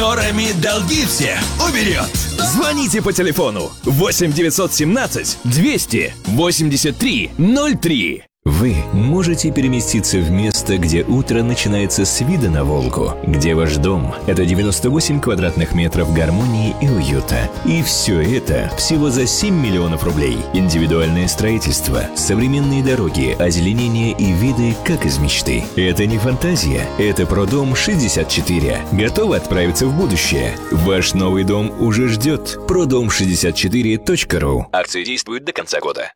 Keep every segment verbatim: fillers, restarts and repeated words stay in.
Орами долги все уберет. Звоните по телефону восемь девятьсот семнадцать двести восемьдесят три ноль три. Вы можете переместиться в место, где утро начинается с вида на Волгу, где ваш дом – это девяносто восемь квадратных метров гармонии и уюта. И все это всего за семь миллионов рублей. Индивидуальное строительство, современные дороги, озеленение и виды, как из мечты. Это не фантазия, это Продом шестьдесят четыре. Готовы отправиться в будущее? Ваш новый дом уже ждет. продом шестьдесят четыре точка ру. Акции действуют до конца года.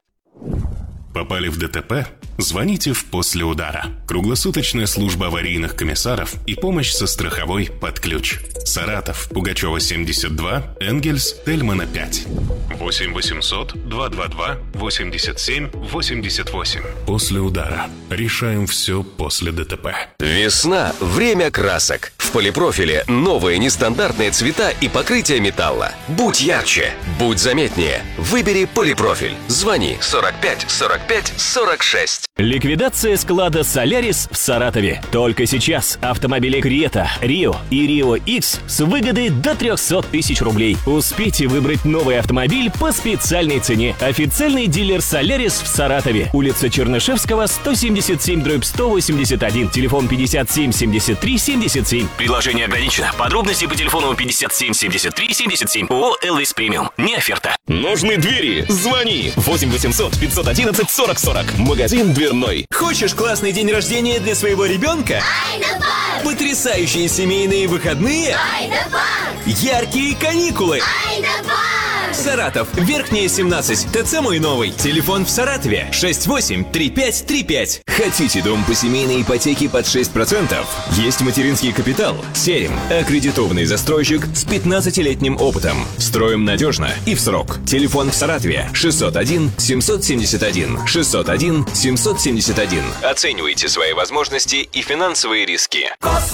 Попали в ДТП? Звоните в «После удара». Круглосуточная служба аварийных комиссаров и помощь со страховой под ключ. Саратов, Пугачева, семьдесят два, Энгельс, Тельмана, пять. восемь восемьсот два два два восемьдесят семь восемьдесят восемь. «После удара». Решаем все после ДТП. Весна – время красок. В полипрофиле новые нестандартные цвета и покрытие металла. Будь ярче, будь заметнее. Выбери полипрофиль. Звони сорок пять сорок пять сорок шесть. Ликвидация склада «Солярис» в Саратове. Только сейчас автомобили «Крета», «Рио» и «Рио Икс» с выгодой до триста тысяч рублей. Успейте выбрать новый автомобиль по специальной цене. Официальный дилер «Солярис» в Саратове. Улица Чернышевского, сто семьдесят семь дробь сто восемьдесят один. Телефон пятьдесят семь семьдесят три семьдесят семь. Предложение ограничено. Подробности по телефону пятьдесят семь семьдесят три семьдесят семь. ООО «Элвис Премиум». Не оферта. Нужны двери? Звони. восемь восемьсот пятьсот одиннадцать сорок сорок. Магазин дверной. Хочешь классный день рождения для своего ребенка? Айна-парк! Потрясающие семейные выходные? Айна-парк! Яркие каникулы? Айна-парк! Саратов, Верхняя, семнадцать. ТЦ «Мой новый». Телефон в Саратове шесть восемь три пять три пять. Хотите дом по семейной ипотеке под шесть процентов? Есть материнский капитал. Серим. Аккредитованный застройщик с пятнадцатилетним опытом. Строим надежно и в срок. Телефон в Саратове шестьсот один семьсот семьдесят один. шестьсот один семьсот семьдесят один. Оценивайте свои возможности и финансовые риски.